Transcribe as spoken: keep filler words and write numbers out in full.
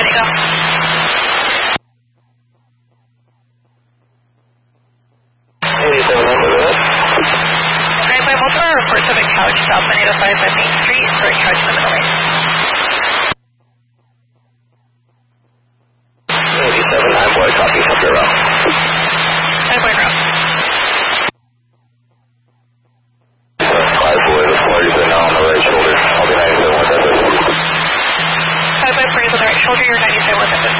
ready to go. eighty-seven hundred. Right by Baltimore, reports of a couch south on eight oh five by Main Street, for a couch in the middle lane. eighty-seven, nine boy, copy, copy route. nine point route. five boy, the Flurries are now on the right shoulder. I'll be ninety-seven with that. five by Flurries on the right shoulder, you're ninety-seven with that.